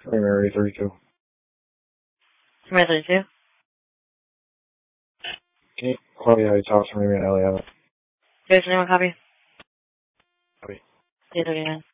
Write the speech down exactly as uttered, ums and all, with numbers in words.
Primary thirty-two. Primary thirty-two? Can you call me how you talk to me and Ellie? There's a name on copy? Copy. eight thirty-nine.